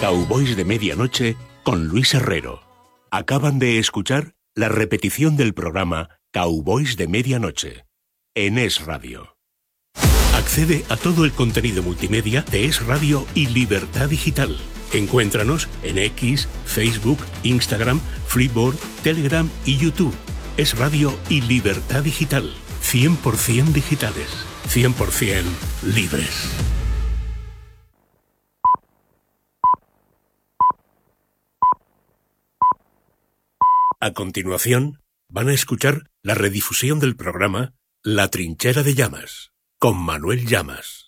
Cowboys de Medianoche con Luis Herrero. Acaban de escuchar la repetición del programa Cowboys de Medianoche en Es Radio. Accede a todo el contenido multimedia de Es Radio y Libertad Digital. Encuéntranos en X, Facebook, Instagram, Freeboard, Telegram y YouTube. Es Radio y Libertad Digital. 100% digitales. 100% libres. A continuación, van a escuchar la redifusión del programa La Trinchera de Llamas, con Manuel Llamas.